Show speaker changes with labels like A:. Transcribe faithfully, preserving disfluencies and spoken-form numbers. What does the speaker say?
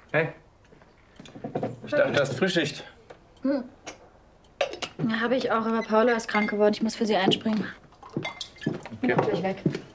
A: Hey. Ich dachte, du hast Frühschicht.
B: Hm. Ja, habe ich auch, aber Paula ist krank geworden. Ich muss für sie einspringen. Ich bin auch gleich weg.